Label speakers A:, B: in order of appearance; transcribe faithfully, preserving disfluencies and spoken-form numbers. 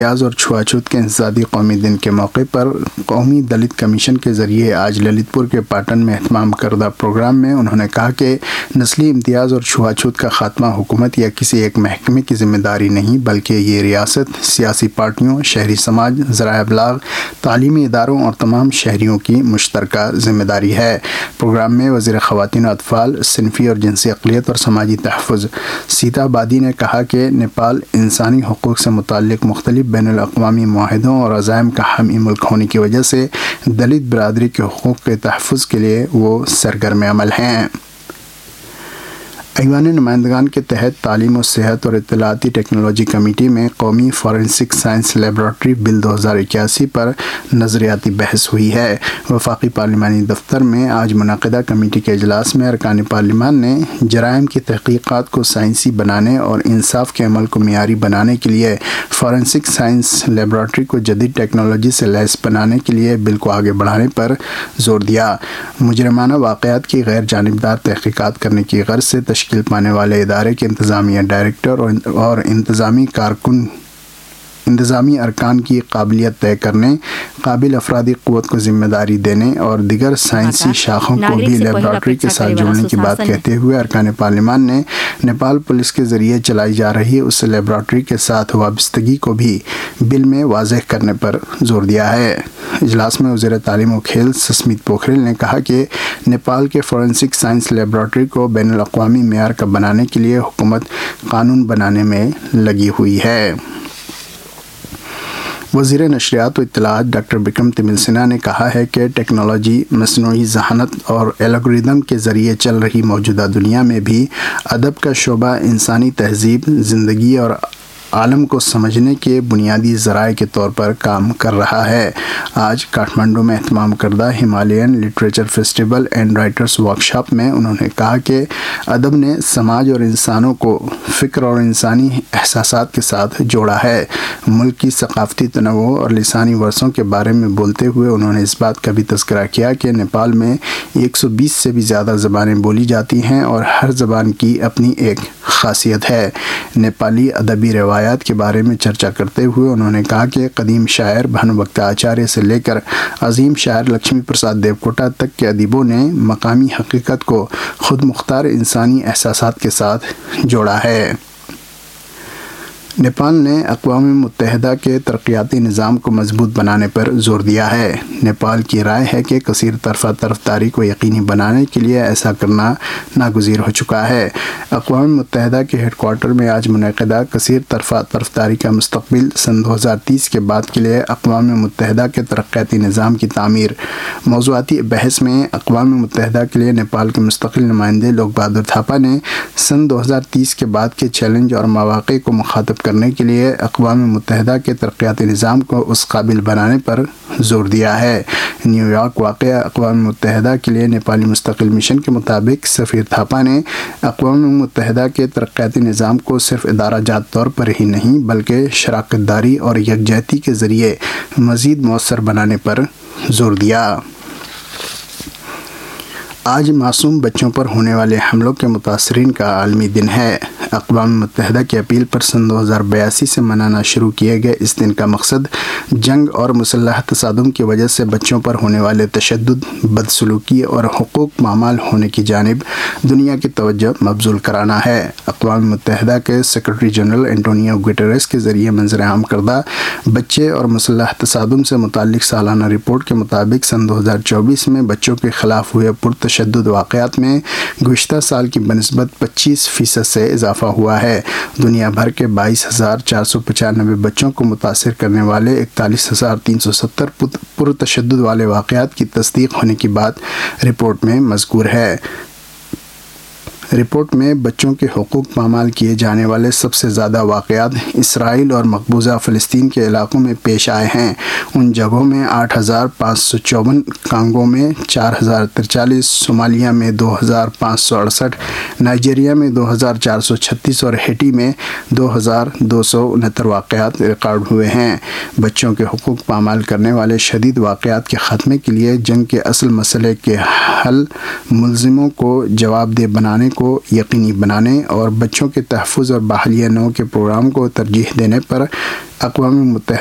A: امتیاز اور چھوا چھوت کے انسدادی قومی دن کے موقع پر قومی دلت کمیشن کے ذریعے آج للت پور کے پاٹن میں اہتمام کردہ پروگرام میں انہوں نے کہا کہ نسلی امتیاز اور چھوا چھوت کا خاتمہ حکومت یا کسی ایک محکمے کی ذمہ داری نہیں بلکہ یہ ریاست، سیاسی پارٹیوں، شہری سماج، ذرائع ابلاغ، تعلیمی اداروں اور تمام شہریوں کی مشترکہ ذمہ داری ہے۔ پروگرام میں وزیر خواتین و اطفال، صنفی اور جنسی اقلیت اور سماجی تحفظ سیتا آبادی نے کہا کہ نیپال انسانی حقوق سے متعلق مختلف بین الاقوامی معاہدوں اور عزائم کا حامی ملک ہونے کی وجہ سے دلت برادری کے حقوق کے تحفظ کے لیے وہ سرگرم عمل ہیں۔ ایوان نمائندگان کے تحت تعلیم و صحت اور اطلاعاتی ٹیکنالوجی کمیٹی میں قومی فورینسک سائنس لیبارٹری بل دو ہزار اکیاسی پر نظریاتی بحث ہوئی ہے۔ وفاقی پارلیمانی دفتر میں آج منعقدہ کمیٹی کے اجلاس میں ارکان پارلیمان نے جرائم کی تحقیقات کو سائنسی بنانے اور انصاف کے عمل کو معیاری بنانے کے لیے فورینسک سائنس لیبارٹری کو جدید ٹیکنالوجی سے لیس بنانے کے لیے بل کو آگے بڑھانے پر زور دیا۔ مجرمانہ واقعات کی غیر جانبدار تحقیقات کرنے کی غرض سے تشکیل پانے والے ادارے کے انتظامیہ ڈائریکٹر اور انتظامی کارکن انتظامی ارکان کی قابلیت طے کرنے، قابل افرادی قوت کو ذمہ داری دینے اور دیگر سائنسی شاخوں کو بھی لیبارٹری کے ساتھ جوڑنے کی بات کہتے ہوئے ارکان پارلیمان نے نیپال پولیس کے ذریعے چلائی جا رہی اس لیبارٹری کے ساتھ وابستگی کو بھی بل میں واضح کرنے پر زور دیا ہے۔ اجلاس میں وزیر تعلیم و کھیل سسمیت پوکھریل نے کہا کہ نیپال کے فورینسک سائنس لیبارٹری کو بین الاقوامی معیار کا بنانے کے لیے حکومت قانون بنانے میں لگی ہوئی ہے۔ وزیر نشریات و اطلاعات ڈاکٹر بکرم تمل سنہا نے کہا ہے کہ ٹیکنالوجی، مصنوعی ذہانت اور الگوریدم کے ذریعے چل رہی موجودہ دنیا میں بھی ادب کا شعبہ انسانی تہذیب، زندگی اور عالم کو سمجھنے کے بنیادی ذرائع کے طور پر کام کر رہا ہے۔ آج کاٹھمنڈو میں اہتمام کردہ ہمالیین literature festival and writers workshop میں انہوں نے کہا کہ ادب نے سماج اور انسانوں کو فکر اور انسانی احساسات کے ساتھ جوڑا ہے۔ ملک کی ثقافتی تنوع اور لسانی ورثوں کے بارے میں بولتے ہوئے انہوں نے اس بات کا بھی تذکرہ کیا کہ نیپال میں ایک سو بیس سے بھی زیادہ زبانیں بولی جاتی ہیں اور ہر زبان کی اپنی ایک خاصیت ہے۔ نیپالی ادبی روایات کے بارے میں چرچا کرتے ہوئے انہوں نے کہا کہ قدیم شاعر بھانوبھکتا آچاریہ سے لے کر عظیم شاعر لکشمی پرساد دیوکوٹا تک کے ادیبوں نے مقامی حقیقت کو خود مختار انسانی احساسات کے ساتھ جوڑا ہے۔ نیپال نے اقوام متحدہ کے ترقیاتی نظام کو مضبوط بنانے پر زور دیا ہے۔ نیپال کی رائے ہے کہ کثیر طرفہ طرفداری کو یقینی بنانے کے لیے ایسا کرنا ناگزیر ہو چکا ہے۔ اقوام متحدہ کے ہیڈ کوارٹر میں آج منعقدہ کثیر طرفہ طرفداری کا مستقبل سن دو ہزار تیس کے بعد کے لیے اقوام متحدہ کے ترقیاتی نظام کی تعمیر موضوعاتی بحث میں اقوام متحدہ کے لیے نیپال کے مستقل نمائندے لوک بہادر تھاپا نے سن دو ہزار تیس کے بعد کے چیلنج اور مواقع کو مخاطب کرنے کے لیے اقوام متحدہ کے ترقیاتی نظام کو اس قابل بنانے پر زور دیا ہے۔ نیو یارک واقع اقوام متحدہ کے لیے نیپالی مستقل مشن کے مطابق سفیر تھاپا نے اقوام متحدہ کے ترقیاتی نظام کو صرف ادارہ جات طور پر ہی نہیں بلکہ شراکت داری اور یکجہتی کے ذریعے مزید مؤثر بنانے پر زور دیا۔ آج معصوم بچوں پر ہونے والے حملوں کے متاثرین کا عالمی دن ہے۔ اقوام متحدہ کی اپیل پر سن دو ہزار بیاسی سے منانا شروع کیے گئے اس دن کا مقصد جنگ اور مسلح تصادم کی وجہ سے بچوں پر ہونے والے تشدد، بدسلوکی اور حقوق پامال ہونے کی جانب دنیا کی توجہ مبذول کرانا ہے۔ اقوام متحدہ کے سیکرٹری جنرل انٹونیو گٹیرس کے ذریعے منظر عام کردہ بچے اور مسلح تصادم سے متعلق سالانہ رپورٹ کے مطابق سن دو ہزار چوبیس میں بچوں کے خلاف ہوئے پرتشدد واقعات میں گزشتہ سال کی بنسبت پچیس فیصد سے اضافہ ہوا ہے۔ دنیا بھر کے بائیس ہزار چار سو پچانوے بچوں کو متاثر کرنے والے اکتالیس ہزار تین سو ستر پرتشدد والے واقعات کی تصدیق ہونے کی بات رپورٹ میں مذکور ہے۔ رپورٹ میں بچوں کے حقوق پامال کیے جانے والے سب سے زیادہ واقعات اسرائیل اور مقبوضہ فلسطین کے علاقوں میں پیش آئے ہیں۔ ان جگہوں میں آٹھ ہزار پانچ سو چوون، کانگو میں چار ہزار ترچالیس، صومالیہ میں دو ہزار پانچ سو اڑسٹھ، نائجیریا میں دو ہزار چار سو چھتیس اور ہیٹی میں دو ہزار دو سو انہتر واقعات ریکارڈ ہوئے ہیں۔ بچوں کے حقوق پامال کرنے والے شدید واقعات کے خاتمے کے لیے جنگ کے اصل مسئلے کے حل، ملزموں کو جواب دہ بنانے کو کو یقینی بنانے اور بچوں کے تحفظ اور بحالیہ نو کے پروگرام کو ترجیح دینے پر اقوام متحدہ